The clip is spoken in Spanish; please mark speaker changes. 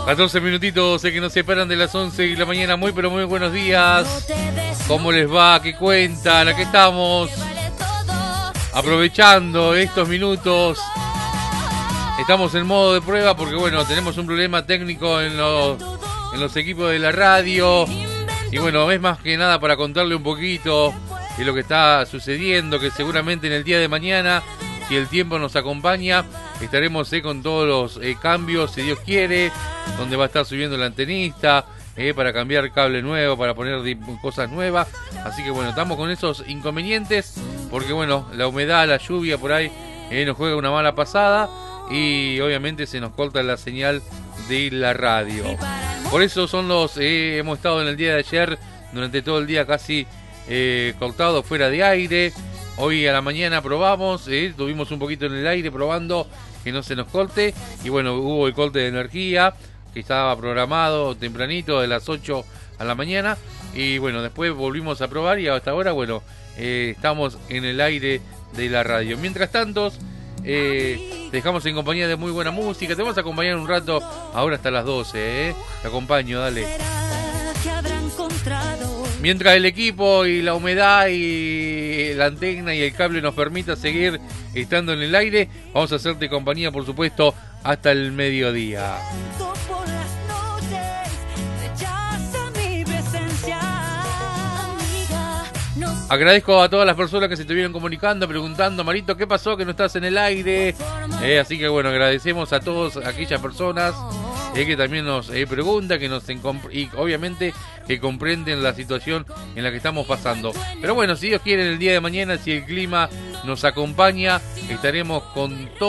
Speaker 1: 14 minutitos que nos separan de las 11 de la mañana. Muy pero muy buenos días. ¿Cómo les va? ¿Qué cuentan? Aquí estamos aprovechando estos minutos. Estamos en modo de prueba porque bueno, tenemos un problema técnico en los equipos de la radio. Y bueno, es más que nada para contarle un poquito de lo que está sucediendo, que seguramente en el día de mañana, si el tiempo nos acompaña, estaremos con todos los cambios, si Dios quiere, donde va a estar subiendo el antenista, para cambiar cable nuevo, para poner cosas nuevas. Así que bueno, estamos con esos inconvenientes, porque bueno, la humedad, la lluvia por ahí nos juega una mala pasada y obviamente se nos corta la señal de la radio. Por eso son hemos estado en el día de ayer, durante todo el día casi cortado fuera de aire. Hoy a la mañana probamos, tuvimos un poquito en el aire probando que no se nos corte. Y bueno, hubo el corte de energía que estaba programado tempranito de las 8 a la mañana. Y bueno, después volvimos a probar y hasta ahora, bueno, estamos en el aire de la radio. Mientras tanto, te dejamos en compañía de muy buena música. Te vamos a acompañar un rato, ahora hasta las 12, Te acompaño, dale. Mientras el equipo y la humedad y la antena y el cable nos permita seguir estando en el aire, vamos a hacerte compañía, por supuesto, hasta el mediodía. Agradezco a todas las personas que se estuvieron comunicando, preguntando, Marito, ¿qué pasó? Que no estás en el aire. Así que bueno, agradecemos a todas aquellas personas que también nos preguntan, que y obviamente que comprenden la situación en la que estamos pasando. Pero bueno, si Dios quiere, el día de mañana, si el clima nos acompaña, estaremos con todo.